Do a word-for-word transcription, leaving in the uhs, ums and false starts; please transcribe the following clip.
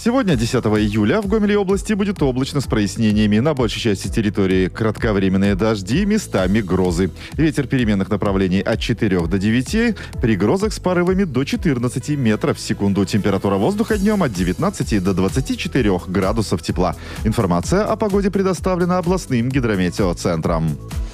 Сегодня, десятого июля, в Гомеле области будет облачно с прояснениями. На большей части территории кратковременные дожди, местами грозы. Ветер переменных направлений от четырёх до девяти, при грозах с порывами до четырнадцати метров в секунду. Температура воздуха днем от девятнадцати до двадцати четырёх градусов тепла. Информация о погоде предоставлена областным гидрометеоцентром.